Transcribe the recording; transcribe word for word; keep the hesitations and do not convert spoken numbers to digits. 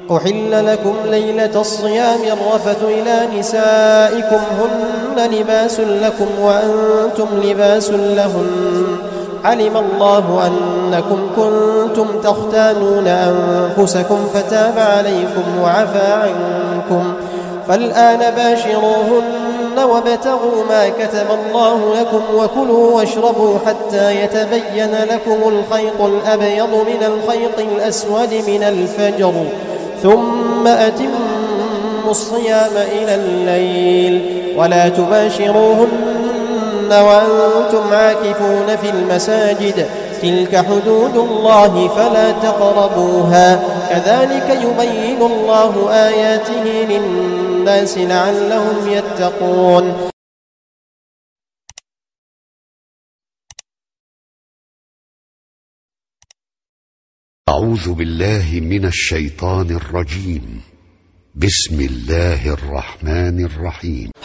أحل لكم ليلة الصيام الرفث إلى نسائكم هن لباس لكم وأنتم لباس لهن علم الله أنكم كنتم تختانون أنفسكم فتاب عليكم وعفى عنكم فالآن باشروهن وابتغوا ما كتب الله لكم وكلوا واشربوا حتى يتبين لكم الخيط الأبيض من الخيط الأسود من الفجر ثم أتموا الصيام إلى الليل ولا تباشروهن وأنتم عاكفون في المساجد تلك حدود الله فلا تقربوها كذلك يبين الله آياته للناس لعلهم يتقون. أعوذ بالله من الشيطان الرجيم. بسم الله الرحمن الرحيم.